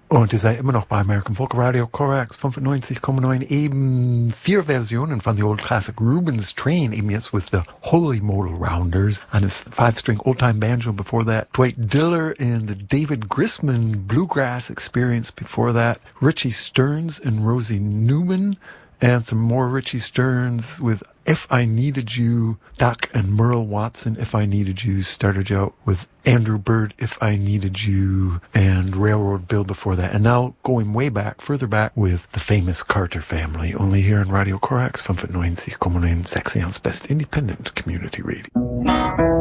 Und ihr seid immer noch bei American Folk Radio Corax 95,9, eben 4 Versionen von the Old Classic Rubens Train, eben jetzt with the Holy Modal Rounders and his 5-string old-time banjo before that, Dwight Diller and the David Grisman Bluegrass Experience before that, Richie Stearns and Rosie Newman, and some more Richie Stearns with If I Needed You, Doc and Merle Watson, If I Needed You, started out with Andrew Bird, If I Needed You, and Railroad Bill before that. And now going way back, further back with the famous Carter family, only here on Radio Corax 95,9 Sexy Best Independent Community Radio.